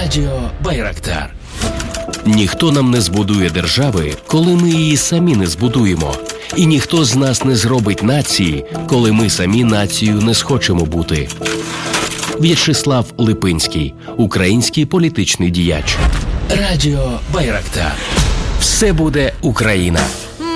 Радіо Байрактар. Ніхто нам не збудує держави, коли ми її самі не збудуємо. І ніхто з нас не зробить нації, коли ми самі нацією не схочемо бути. В'ячеслав Липинський, український політичний діяч. Радіо Байрактар. Все буде Україна.